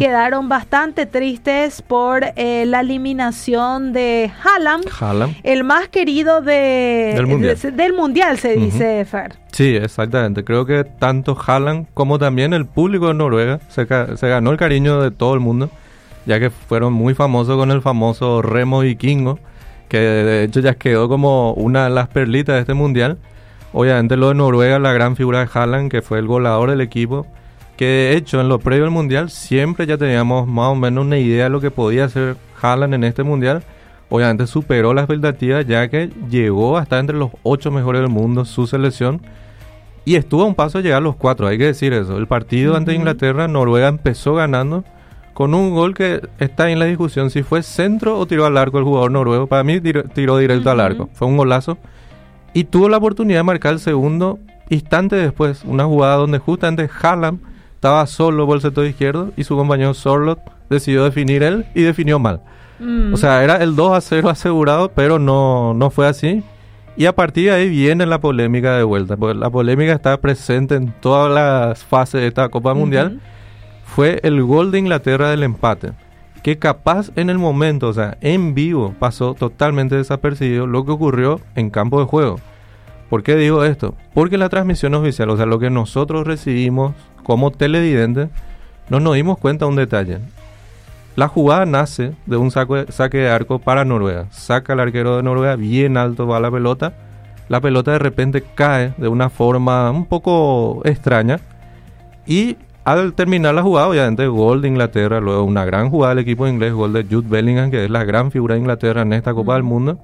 quedaron bastante tristes por la eliminación de Haaland, el más querido del mundial, se dice, Fer. Sí, exactamente. Creo que tanto Haaland como también el público de Noruega se ganó el cariño de todo el mundo, ya que fueron muy famosos con el famoso remo vikingo, que de hecho ya quedó como una de las perlitas de este mundial. Obviamente lo de Noruega, la gran figura de Haaland, que fue el goleador del equipo, que de hecho en lo previo al mundial siempre ya teníamos más o menos una idea de lo que podía hacer Haaland en este mundial. Obviamente superó las expectativas, ya que llegó a estar entre los 8 mejores del mundo su selección y estuvo a un paso de llegar a los 4, hay que decir eso. El partido ante Inglaterra, Noruega empezó ganando con un gol que está en la discusión si fue centro o tiró al arco el jugador noruego. Para mí tiró directo al arco, fue un golazo. Y tuvo la oportunidad de marcar el segundo instante después, una jugada donde justamente Haaland estaba solo por el sector izquierdo y su compañero Sørloth decidió definir él y definió mal. O sea, era el 2-0 asegurado, pero no fue así. Y a partir de ahí viene la polémica de vuelta, porque la polémica está presente en todas las fases de esta Copa Mundial. Fue el gol de Inglaterra del empate, que capaz en el momento, o sea, en vivo, pasó totalmente desapercibido lo que ocurrió en campo de juego. ¿Por qué digo esto? Porque la transmisión oficial, o sea, lo que nosotros recibimos como televidentes, no nos dimos cuenta de un detalle. La jugada nace de un saque de arco para Noruega. Saca el arquero de Noruega, bien alto va la pelota de repente cae de una forma un poco extraña y al terminar la jugada, obviamente, gol de Inglaterra, luego una gran jugada del equipo inglés, gol de Jude Bellingham, que es la gran figura de Inglaterra en esta Copa del Mundo.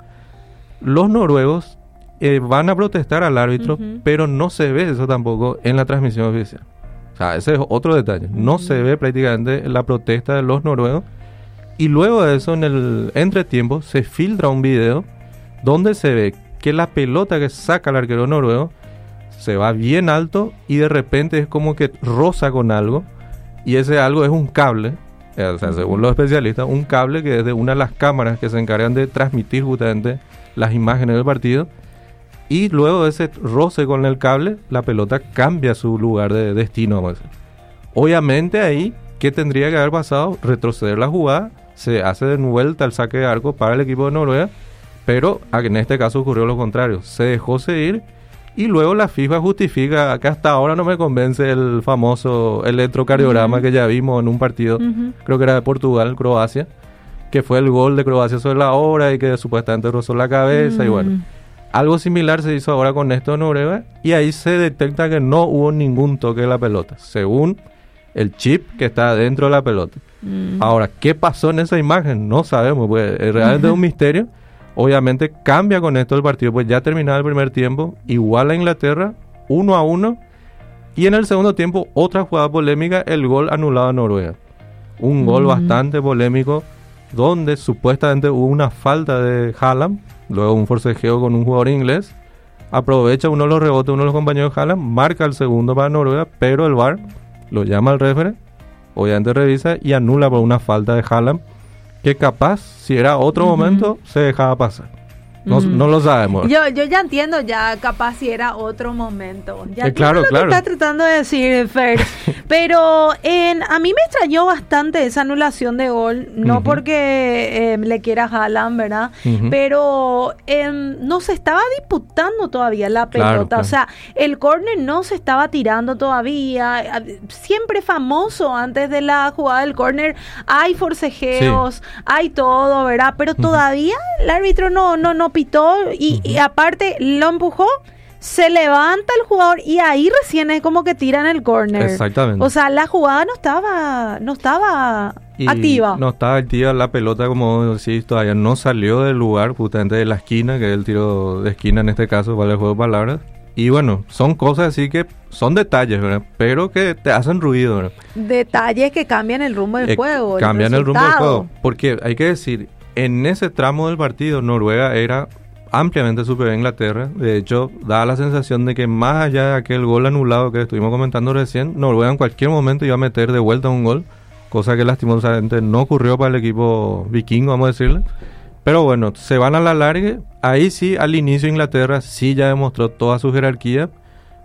Los noruegos van a protestar al árbitro, pero no se ve eso tampoco en la transmisión oficial. O sea, ese es otro detalle. No se ve prácticamente la protesta de los noruegos. Y luego de eso, en el entretiempo, se filtra un video donde se ve que la pelota que saca el arquero noruego se va bien alto y de repente es como que roza con algo, y ese algo es un cable, o sea, según los especialistas, un cable que es de una de las cámaras que se encargan de transmitir justamente las imágenes del partido, y luego de ese roce con el cable, la pelota cambia su lugar de destino, vamos a decir. Obviamente ahí, ¿qué tendría que haber pasado? Retroceder la jugada, se hace de vuelta el saque de arco para el equipo de Noruega, pero en este caso ocurrió lo contrario, se dejó seguir. Y luego la FIFA justifica que hasta ahora no me convence el famoso electrocardiograma que ya vimos en un partido, creo que era de Portugal, Croacia, que fue el gol de Croacia sobre la hora y que supuestamente rozó la cabeza. Y bueno, algo similar se hizo ahora con esto en Noruega, y ahí se detecta que no hubo ningún toque de la pelota, según el chip que está dentro de la pelota. Ahora, ¿qué pasó en esa imagen? No sabemos, pues realmente es un misterio. Obviamente cambia con esto el partido, pues ya terminaba el primer tiempo, igual a Inglaterra, 1-1, y en el segundo tiempo otra jugada polémica, el gol anulado a Noruega. Un gol bastante polémico, donde supuestamente hubo una falta de Haaland, luego un forcejeo con un jugador inglés, aprovecha uno de los rebotes, uno de los compañeros de Haaland, marca el segundo para Noruega, pero el VAR lo llama al referee, obviamente revisa y anula por una falta de Haaland, que capaz, si era otro momento, se dejaba pasar. No lo sabemos. Yo ya entiendo, ya capaz si era otro momento. Ya claro. Que está tratando de decir, Fer. Pero a mí me extrañó bastante esa anulación de gol. No porque le quiera Haaland, ¿verdad? Pero no se estaba disputando todavía la pelota. Claro. O sea, el córner no se estaba tirando todavía. Siempre famoso antes de la jugada del córner. Hay forcejeos, hay todo, ¿verdad? Pero todavía el árbitro no pitó y aparte lo empujó, se levanta el jugador y ahí recién es como que tiran el córner. Exactamente. O sea, la jugada no estaba activa. No estaba activa la pelota, como decís, todavía no salió del lugar, justamente de la esquina, que es el tiro de esquina en este caso, vale el juego de palabras. Y bueno, son cosas así que son detalles, ¿verdad? Pero que te hacen ruido, ¿verdad? Detalles que cambian el rumbo del juego. Cambian el rumbo del juego. Porque hay que decir, en ese tramo del partido, Noruega era ampliamente superior a Inglaterra. De hecho, da la sensación de que más allá de aquel gol anulado que estuvimos comentando recién, Noruega en cualquier momento iba a meter de vuelta un gol, cosa que lastimosamente no ocurrió para el equipo vikingo, vamos a decirle. Pero bueno, se van a la larga. Ahí sí, al inicio Inglaterra sí ya demostró toda su jerarquía,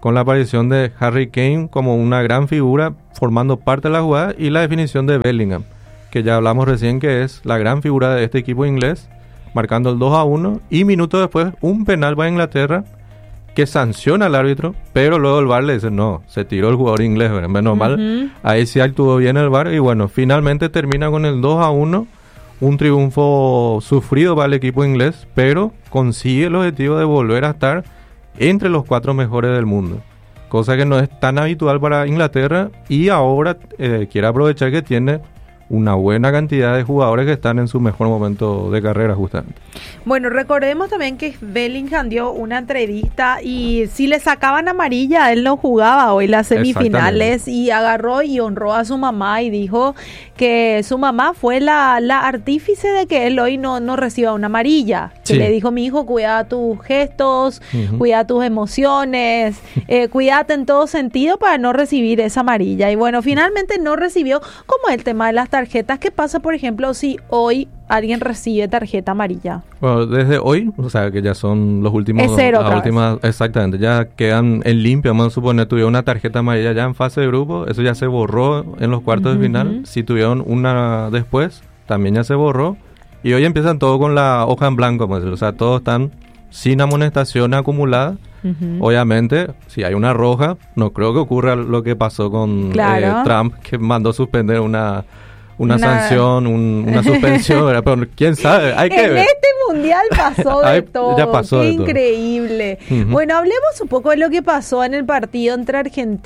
con la aparición de Harry Kane como una gran figura formando parte de la jugada y la definición de Bellingham, que ya hablamos recién que es la gran figura de este equipo inglés, marcando el 2-1 y minutos después un penal para Inglaterra que sanciona al árbitro, pero luego el VAR le dice no, se tiró el jugador inglés, ¿verdad? Menos mal, ahí sí actuó bien el VAR y bueno, finalmente termina con el 2-1, un triunfo sufrido para el equipo inglés, pero consigue el objetivo de volver a estar entre los 4 mejores del mundo, cosa que no es tan habitual para Inglaterra y ahora quiere aprovechar que tiene una buena cantidad de jugadores que están en su mejor momento de carrera justamente. Bueno, recordemos también que Bellingham dio una entrevista y si le sacaban amarilla, él no jugaba hoy las semifinales y agarró y honró a su mamá y dijo que su mamá fue la artífice de que él hoy no reciba una amarilla. Sí. Que le dijo, mi hijo, cuida tus gestos, cuida tus emociones, cuídate en todo sentido para no recibir esa amarilla. Y bueno, finalmente no recibió, como el tema de las tarjetas. ¿Qué pasa, por ejemplo, si hoy alguien recibe tarjeta amarilla? Bueno, desde hoy, o sea, que ya son los últimos... Es cero otra vez. Exactamente, ya quedan en limpio. Vamos a suponer, tuvieron una tarjeta amarilla ya en fase de grupo, eso ya se borró en los cuartos de final. Si tuvieron una después, también ya se borró. Y hoy empiezan todo con la hoja en blanco, pues, o sea, todos están sin amonestación acumulada. Obviamente, si hay una roja, no creo que ocurra lo que pasó con Trump, que mandó suspender una sanción, una suspensión, ¿verdad? Pero quién sabe, hay que ver. En este mundial pasó de todo, ya pasó qué de todo. Increíble. Bueno, hablemos un poco de lo que pasó en el partido entre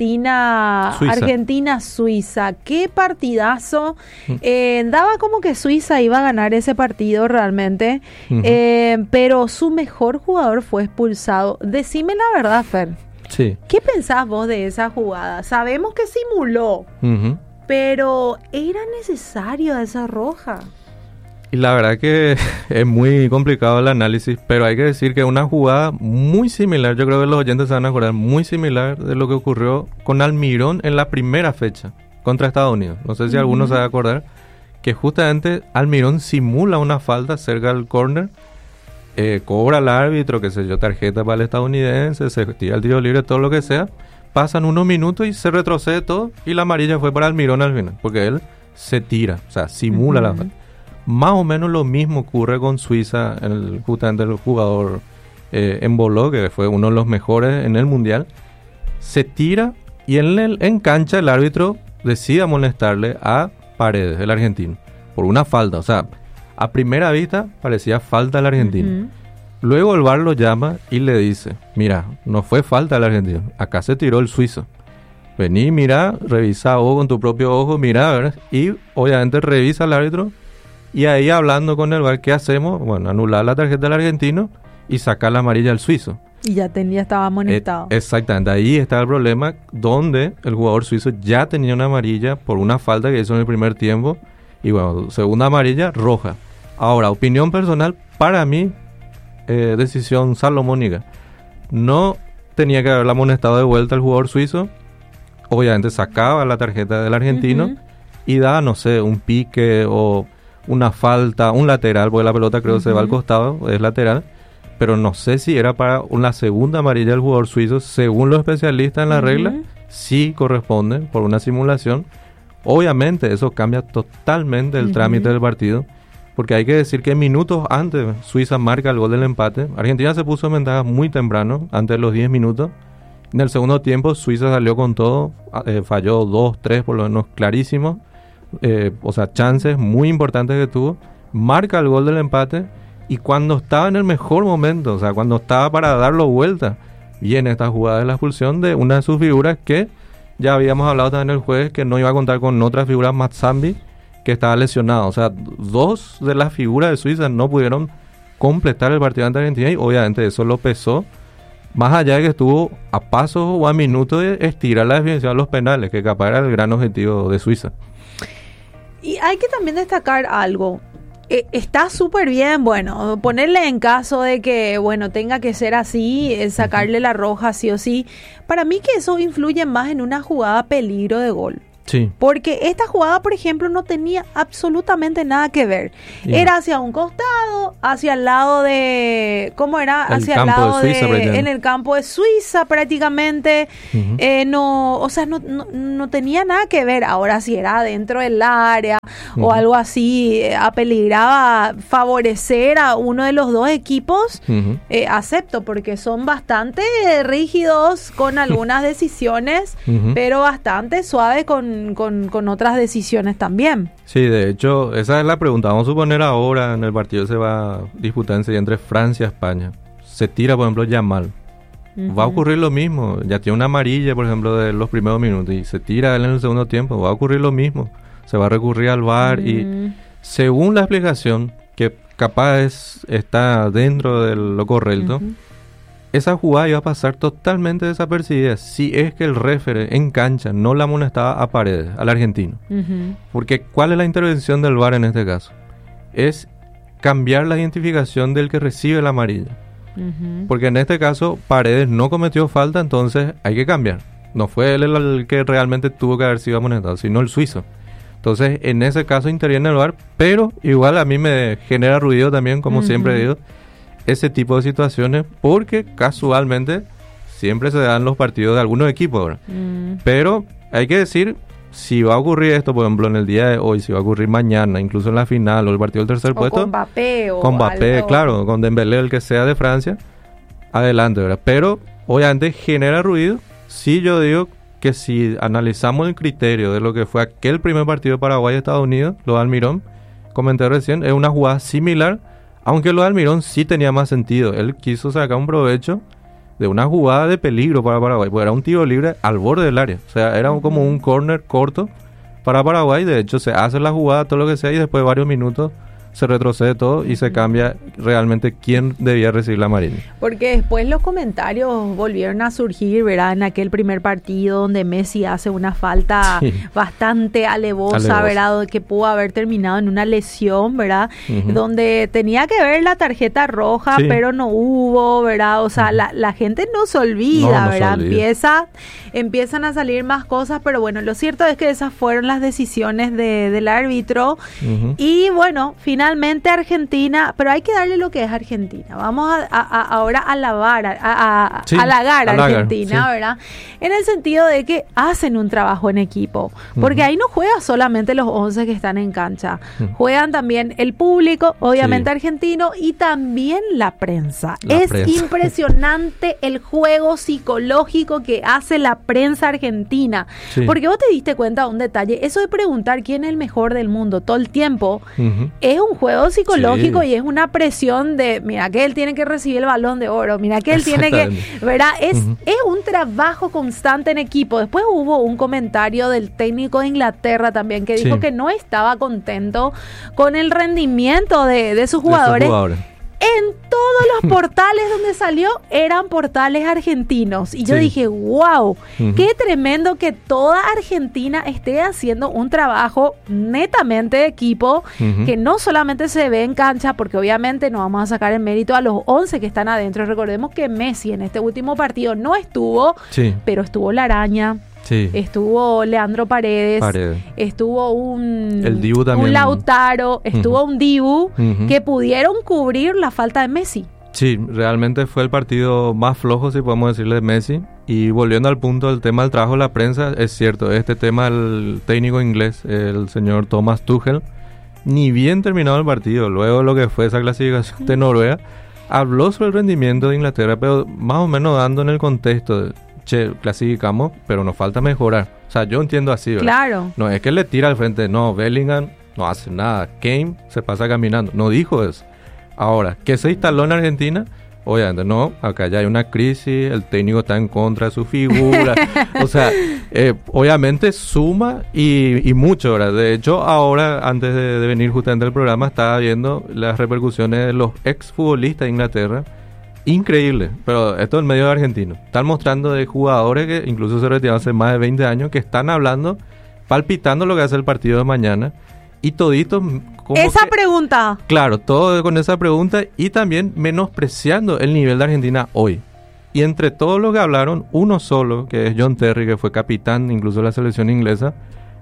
Argentina-Suiza. Qué partidazo. Daba como que Suiza iba a ganar ese partido realmente, pero su mejor jugador fue expulsado. Decime la verdad, Fer. Sí. ¿Qué pensás vos de esa jugada? Sabemos que simuló. Pero ¿era necesario esa roja? Y la verdad que es muy complicado el análisis, pero hay que decir que una jugada muy similar, yo creo que los oyentes se van a acordar, muy similar de lo que ocurrió con Almirón en la primera fecha contra Estados Unidos. No sé si alguno se va a acordar, que justamente Almirón simula una falta cerca del córner, cobra al árbitro, qué sé yo, tarjeta para el estadounidense, se tira el tiro libre, todo lo que sea. Pasan unos minutos y se retrocede todo y la amarilla fue para Almirón al final, porque él se tira, o sea, simula la falta. Más o menos lo mismo ocurre con Suiza, justamente el jugador Embolo, que fue uno de los mejores en el Mundial, se tira y en cancha el árbitro decide amonestarle a Paredes, el argentino, por una falta, o sea, a primera vista parecía falta al argentino. Luego el VAR lo llama y le dice, mira, no fue falta del argentino, acá se tiró el suizo. Vení, mira, revisa vos con tu propio ojo, mira, ¿verdad? Y obviamente revisa al árbitro y ahí hablando con el VAR, ¿qué hacemos? Bueno, anular la tarjeta del argentino y sacar la amarilla al suizo. Y ya estaba amonestado. Exactamente, ahí está el problema donde el jugador suizo ya tenía una amarilla por una falta que hizo en el primer tiempo y bueno, segunda amarilla, roja. Ahora, opinión personal, para mí, decisión salomónica. No tenía que haberla amonestado de vuelta al jugador suizo. Obviamente sacaba la tarjeta del argentino y da, no sé, un pique o una falta, un lateral, porque la pelota creo que se va al costado, es lateral. Pero no sé si era para una segunda amarilla del jugador suizo. Según los especialistas en la regla, sí corresponde por una simulación. Obviamente eso cambia totalmente el trámite del partido. Porque hay que decir que minutos antes Suiza marca el gol del empate. Argentina se puso en ventaja muy temprano, antes de los 10 minutos. En el segundo tiempo Suiza salió con todo, falló 2-3 por lo menos clarísimos. O sea, chances muy importantes que tuvo. Marca el gol del empate y cuando estaba en el mejor momento, o sea, cuando estaba para darlo vuelta, viene esta jugada de la expulsión de una de sus figuras que ya habíamos hablado también el jueves que no iba a contar con otras figuras, Mazambi, que estaba lesionado. O sea, dos de las figuras de Suiza no pudieron completar el partido ante Argentina y obviamente eso lo pesó, más allá de que estuvo a pasos o a minutos de estirar la definición de los penales, que capaz era el gran objetivo de Suiza. Y hay que también destacar algo. Está súper bien, bueno, ponerle en caso de que, bueno, tenga que ser así, sacarle la roja sí o sí. Para mí que eso influye más en una jugada peligro de gol. Sí. Porque esta jugada, por ejemplo, no tenía absolutamente nada que ver. Era hacia un costado, hacia el lado de... ¿Cómo era? Hacia el lado de... En el campo de Suiza, prácticamente. No tenía nada que ver. Ahora, si era dentro del área o algo así, apeligraba favorecer a uno de los dos equipos, acepto, porque son bastante rígidos con algunas decisiones, pero bastante suaves con otras decisiones también. Sí, de hecho, esa es la pregunta. Vamos a suponer ahora en el partido se va a disputar enseguida entre Francia y España. Se tira, por ejemplo, Yamal. Va a ocurrir lo mismo. Ya tiene una amarilla, por ejemplo, de los primeros minutos y se tira él en el segundo tiempo. Va a ocurrir lo mismo. Se va a recurrir al VAR y según la explicación, que capaz está dentro de lo correcto, esa jugada iba a pasar totalmente desapercibida si es que el referee en cancha no la amonestaba a Paredes, al argentino. Porque ¿cuál es la intervención del VAR en este caso? Es cambiar la identificación del que recibe la amarilla. Porque en este caso Paredes no cometió falta, entonces hay que cambiar. No fue él el que realmente tuvo que haber sido amonestado, sino el suizo. Entonces en ese caso interviene el VAR, pero igual a mí me genera ruido también, como siempre digo, ese tipo de situaciones, porque casualmente siempre se dan los partidos de algunos equipos ahora. Pero hay que decir, si va a ocurrir esto, por ejemplo, en el día de hoy, si va a ocurrir mañana, incluso en la final o el partido del tercer puesto. Con Mbappé con Mbappé, claro, con Dembélé, el que sea de Francia, adelante, ¿verdad? Pero obviamente genera ruido. Sí, yo digo que si analizamos el criterio de lo que fue aquel primer partido de Paraguay-Estados Unidos, lo de Almirón, comenté recién, es una jugada similar. Aunque lo de Almirón sí tenía más sentido. Él quiso sacar un provecho de una jugada de peligro para Paraguay. Porque era un tiro libre al borde del área. O sea, era como un córner corto para Paraguay. De hecho, se hace la jugada, todo lo que sea, y después de varios minutos se retrocede todo y se cambia realmente quién debía recibir la amarilla. Porque después los comentarios volvieron a surgir, ¿verdad? En aquel primer partido donde Messi hace una falta bastante alevosa, ¿verdad? Que pudo haber terminado en una lesión, ¿verdad? Donde tenía que ver la tarjeta roja, pero no hubo, ¿verdad? O sea, la gente no se olvida, ¿verdad? Empiezan a salir más cosas, pero bueno, lo cierto es que esas fueron las decisiones del árbitro. Y bueno, finalmente Argentina, pero hay que darle lo que es Argentina. Vamos ahora a halagar a Argentina, ¿verdad? En el sentido de que hacen un trabajo en equipo. Porque ahí no juegan solamente los 11 que están en cancha. Juegan también el público, obviamente argentino, y también la prensa. Es impresionante el juego psicológico que hace la prensa argentina. Porque vos te diste cuenta de un detalle. Eso de preguntar quién es el mejor del mundo todo el tiempo es un juego psicológico y es una presión de, mira que él tiene que recibir el Balón de Oro, mira que él tiene que, ¿verdad? Es un trabajo constante en equipo. Después hubo un comentario del técnico de Inglaterra también que dijo que no estaba contento con el rendimiento de sus jugadores. En todos los portales donde salió eran portales argentinos. Y yo dije, wow, qué tremendo que toda Argentina esté haciendo un trabajo netamente de equipo, que no solamente se ve en cancha, porque obviamente no vamos a sacar el mérito a los 11 que están adentro. Recordemos que Messi en este último partido no estuvo, pero estuvo La Araña. Estuvo Leandro Paredes. Estuvo el Dibu también. Un Lautaro, estuvo un Dibu que pudieron cubrir la falta de Messi. Sí, realmente fue el partido más flojo, si podemos decirle, de Messi. Y volviendo al punto del tema del trabajo de la prensa, es cierto, este tema del técnico inglés, el señor Thomas Tuchel, ni bien terminado el partido, luego lo que fue esa clasificación de Noruega, habló sobre el rendimiento de Inglaterra, pero más o menos dando en el contexto de, clasificamos, pero nos falta mejorar. O sea, yo entiendo así, ¿verdad? Claro. No es que le tira al frente, no, Bellingham no hace nada, Kane se pasa caminando, no dijo eso. Ahora, ¿qué se instaló en Argentina? Obviamente, no, acá ya hay una crisis, el técnico está en contra de su figura, o sea, obviamente suma y mucho, ¿verdad? De hecho, ahora, antes de venir justamente al programa, estaba viendo las repercusiones de los exfutbolistas de Inglaterra. Increíble, pero esto es el medio argentino. Están mostrando de jugadores que incluso se retiraron hace más de 20 años, que están hablando, palpitando lo que hace el partido de mañana, y toditos... Esa pregunta. Claro, todo con esa pregunta, y también menospreciando el nivel de Argentina hoy. Y entre todos los que hablaron, uno solo, que es John Terry, que fue capitán incluso de la selección inglesa,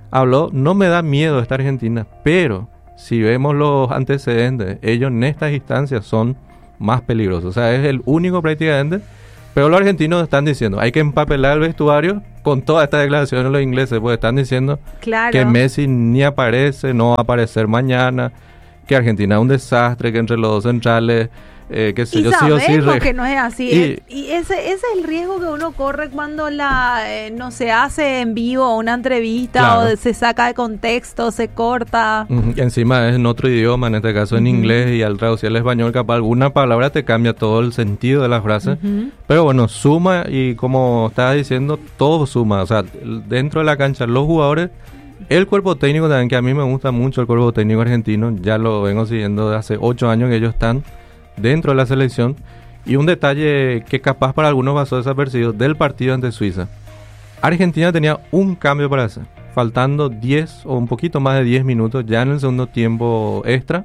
habló, no me da miedo esta Argentina, pero si vemos los antecedentes, ellos en estas instancias son más peligrosos. O sea, es el único prácticamente. Pero los argentinos están diciendo, hay que empapelar el vestuario con todas estas declaraciones de los ingleses, porque están diciendo que Messi ni aparece, no va a aparecer mañana, que Argentina es un desastre, que entre los dos centrales, que sé yo, sí o sí. Que no es así. Y ese es el riesgo que uno corre cuando no se hace en vivo una entrevista, o se saca de contexto, se corta. Y encima es en otro idioma, en este caso en inglés, y al traducir al español capaz alguna palabra te cambia todo el sentido de la frase. Pero bueno, suma, y como estaba diciendo, todo suma. O sea, dentro de la cancha los jugadores, el cuerpo técnico también, que a mí me gusta mucho el cuerpo técnico argentino, ya lo vengo siguiendo de hace 8 años que ellos están dentro de la selección. Y un detalle que capaz para algunos pasó desapercibido del partido ante Suiza: Argentina tenía un cambio para hacer, faltando 10 o un poquito más de 10 minutos ya en el segundo tiempo extra,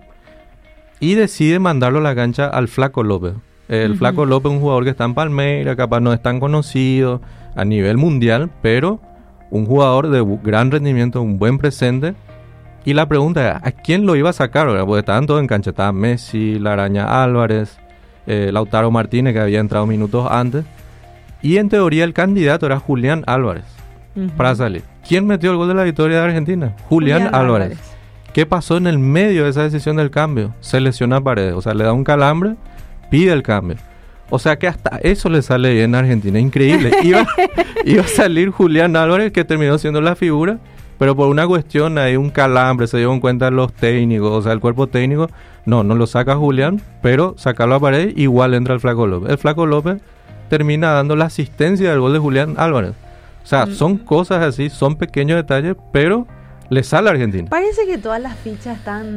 y decide mandarlo a la cancha al Flaco López. El Flaco López es un jugador que está en Palmeiras, capaz no es tan conocido a nivel mundial, pero un jugador de gran rendimiento, un buen presente. Y la pregunta es, ¿a quién lo iba a sacar? ¿Verdad? Porque estaban todos en cancha. Estaba Messi, La Araña Álvarez, Lautaro Martínez, que había entrado minutos antes. Y en teoría el candidato era Julián Álvarez para salir. ¿Quién metió el gol de la victoria de Argentina? Julián Álvarez. ¿Qué pasó en el medio de esa decisión del cambio? Se lesiona a Paredes. O sea, le da un calambre, pide el cambio. O sea que hasta eso le sale bien a Argentina. Increíble. Iba a salir Julián Álvarez, que terminó siendo la figura. Pero por una cuestión, hay un calambre, se dieron cuenta los técnicos, o sea, el cuerpo técnico, no lo saca Julián, pero sacarlo a Paredes, igual entra el Flaco López. El Flaco López termina dando la asistencia del gol de Julián Álvarez. O sea, son cosas así, son pequeños detalles, pero le sale a Argentina. Parece que todas las fichas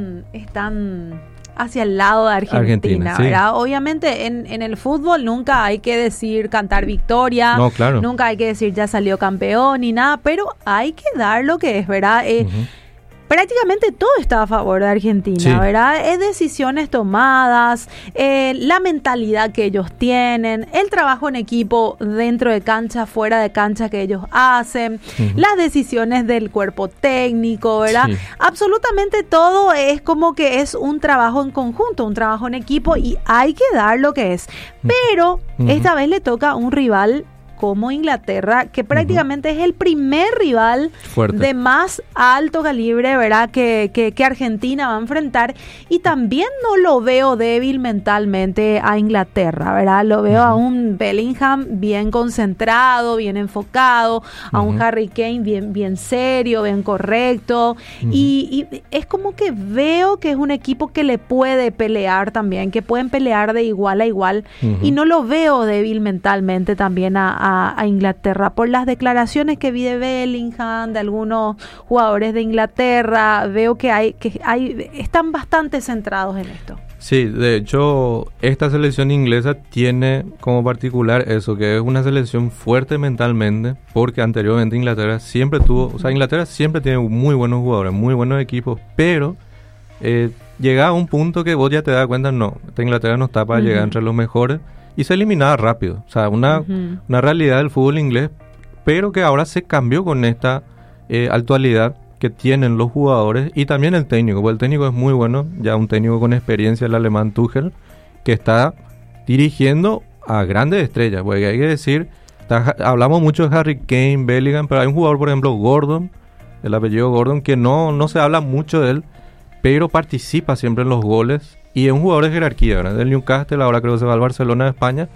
están hacia el lado de Argentina, ¿verdad? Sí. Obviamente en el fútbol nunca hay que decir cantar victoria, no, claro. Nunca hay que decir ya salió campeón ni nada, pero hay que dar lo que es, ¿verdad? Prácticamente todo está a favor de Argentina, sí. ¿Verdad? Decisiones tomadas, la mentalidad que ellos tienen, el trabajo en equipo dentro de cancha, fuera de cancha que ellos hacen, las decisiones del cuerpo técnico, ¿verdad? Sí. Absolutamente todo es como que es un trabajo en conjunto, un trabajo en equipo, y hay que dar lo que es. Pero esta vez le toca a un rival como Inglaterra, que prácticamente es el primer rival fuerte, de más alto calibre, ¿verdad? Que Argentina va a enfrentar, y también no lo veo débil mentalmente a Inglaterra, ¿verdad? Lo veo a un Bellingham bien concentrado, bien enfocado, a un Harry Kane bien serio, bien correcto, y es como que veo que es un equipo que le puede pelear también, que pueden pelear de igual a igual, y no lo veo débil mentalmente también a Inglaterra, por las declaraciones que vi de Bellingham, de algunos jugadores de Inglaterra. Veo que están bastante centrados en esto. Sí, de hecho, esta selección inglesa tiene como particular eso, que es una selección fuerte mentalmente, porque anteriormente Inglaterra siempre Inglaterra siempre tiene muy buenos jugadores, muy buenos equipos, pero llega a un punto que vos ya te das cuenta, no, esta Inglaterra no está para llegar entre los mejores, y se eliminaba rápido. O sea, una realidad del fútbol inglés, pero que ahora se cambió con esta actualidad que tienen los jugadores y también el técnico, porque el técnico es muy bueno, ya un técnico con experiencia, el alemán Tuchel, que está dirigiendo a grandes estrellas, porque hay que decir, hablamos mucho de Harry Kane, Bellingham, pero hay un jugador, por ejemplo, Gordon, el apellido Gordon, que no se habla mucho de él, pero participa siempre en los goles, y es un jugador de jerarquía, ¿verdad? Del Newcastle, ahora creo que se va al Barcelona de España,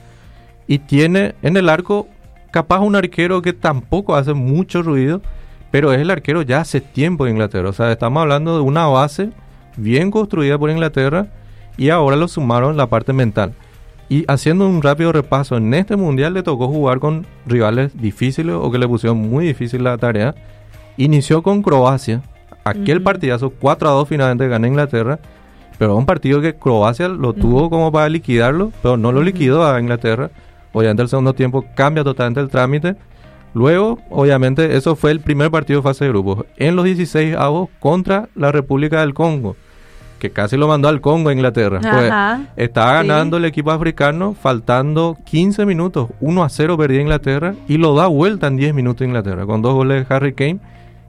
y tiene en el arco capaz un arquero que tampoco hace mucho ruido, pero es el arquero ya hace tiempo de Inglaterra. O sea, estamos hablando de una base bien construida por Inglaterra, y ahora lo sumaron la parte mental. Y haciendo un rápido repaso, en este mundial le tocó jugar con rivales difíciles, o que le pusieron muy difícil la tarea. Inició con Croacia, aquel partidazo 4-2 finalmente gana Inglaterra, pero un partido que Croacia lo tuvo como para liquidarlo, pero no lo liquidó a Inglaterra. Obviamente el segundo tiempo cambia totalmente el trámite. Luego, obviamente, eso fue el primer partido de fase de grupos. En los 16avos contra la República del Congo, que casi lo mandó al Congo a Inglaterra. Pues, estaba ganando el equipo africano, faltando 15 minutos. 1-0 perdía Inglaterra, y lo da vuelta en 10 minutos Inglaterra, con 2 goles de Harry Kane,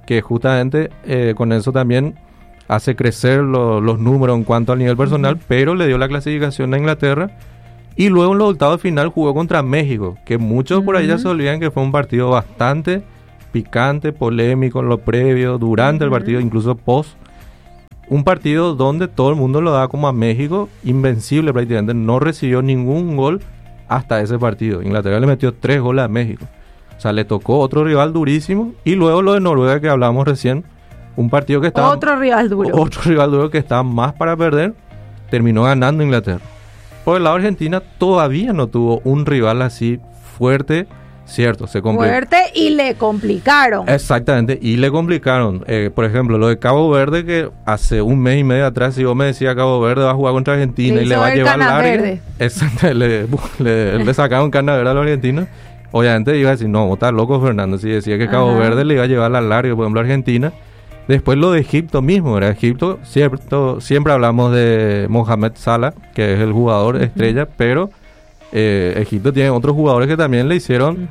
que justamente con eso también hace crecer los números en cuanto al nivel personal, pero le dio la clasificación a Inglaterra. Y luego en los octavos de final jugó contra México, que muchos por ahí ya se olvidan que fue un partido bastante picante, polémico en lo previo, durante el partido, incluso post. Un partido donde todo el mundo lo da como a México invencible prácticamente. No recibió ningún gol hasta ese partido. Inglaterra le metió 3 goles a México. O sea, le tocó otro rival durísimo. Y luego lo de Noruega que hablamos recién. Un partido que estaba... Otro rival duro que estaba más para perder. Terminó ganando Inglaterra. Por el lado de Argentina todavía no tuvo un rival así fuerte. Cierto, se complicó. Fuerte y le complicaron. Exactamente, y le complicaron. Por ejemplo, lo de Cabo Verde, que hace un mes y medio atrás, si vos me decías Cabo Verde va a jugar contra Argentina y le va a llevar larga. Exacto, le sacaron cana verde a los argentinos. Obviamente iba a decir, no, vos estás loco, Fernando. Si decía que Cabo Verde le iba a llevar la larga, por ejemplo, a Argentina. Después lo de Egipto mismo, ¿verdad? Egipto, siempre hablamos de Mohamed Salah, que es el jugador estrella, pero Egipto tiene otros jugadores que también le hicieron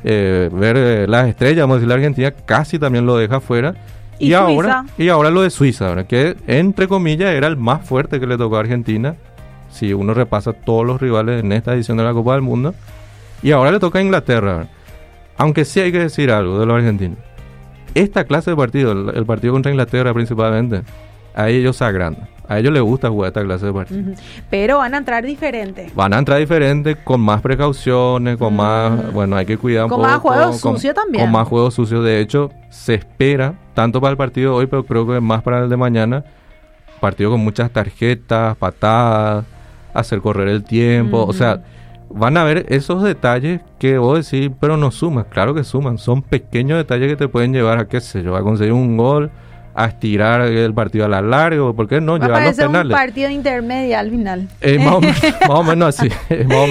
ver las estrellas, vamos a decir, la Argentina casi también lo deja fuera. Y ahora lo de Suiza, ¿verdad? Que entre comillas era el más fuerte que le tocó a Argentina, si uno repasa todos los rivales en esta edición de la Copa del Mundo. Y ahora le toca a Inglaterra, ¿verdad? Aunque sí hay que decir algo de los argentinos. Esta clase de partido, el partido contra Inglaterra principalmente, a ellos se agrandan. A ellos les gusta jugar esta clase de partido. Pero van a entrar diferentes. Van a entrar diferentes, con más precauciones, con más... Bueno, hay que cuidar un poco. Con más juego sucio también. Con más juego sucio. De hecho, se espera, tanto para el partido de hoy, pero creo que más para el de mañana, partido con muchas tarjetas, patadas, hacer correr el tiempo. O sea, van a ver esos detalles que vos decís, pero no suman. Claro que suman. Son pequeños detalles que te pueden llevar a, qué sé yo, a conseguir un gol, a estirar el partido a la larga, ¿por qué no? Llevar los penales. Un partido intermedio al final. Más o menos así.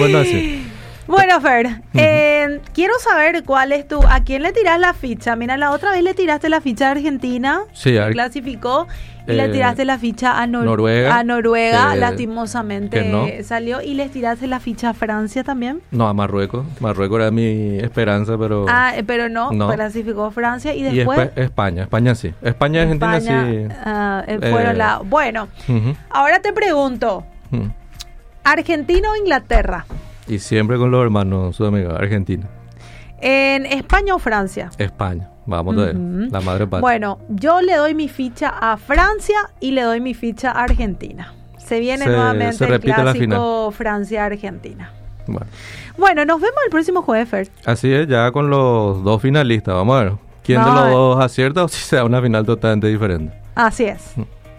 Bueno, Fer, quiero saber cuál es ¿a quién le tirás la ficha? Mira, la otra vez le tiraste la ficha a Argentina, clasificó, y le tiraste la ficha a Noruega, lastimosamente no. Salió, y le tiraste la ficha a Francia también. No, a Marruecos era mi esperanza, pero... pero no, clasificó Francia, y después... España sí. España y Argentina sí. Fueron Bueno, ahora te pregunto, ¿Argentina o Inglaterra? Y siempre con los hermanos sudamericanos, Argentina. ¿En España o Francia? España, vamos a ver, la madre patria. Bueno, yo le doy mi ficha a Francia y le doy mi ficha a Argentina. Se viene nuevamente el clásico Francia-Argentina. Bueno, nos vemos el próximo jueves, Fer. Así es, ya con los dos finalistas. Vamos a ver quién de los dos acierta o si se da una final totalmente diferente. Así es.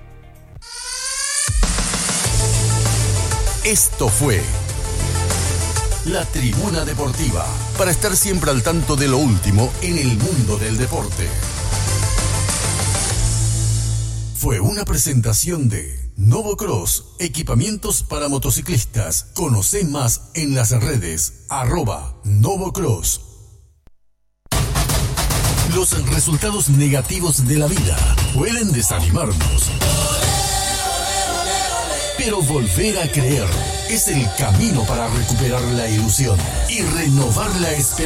Esto fue La Tribuna Deportiva, para estar siempre al tanto de lo último en el mundo del deporte. Fue una presentación de Novocross, equipamientos para motociclistas. Conoce más en las redes @Novocross. Los resultados negativos de la vida pueden desanimarnos, pero volver a creer es el camino para recuperar la ilusión y renovar la esperanza.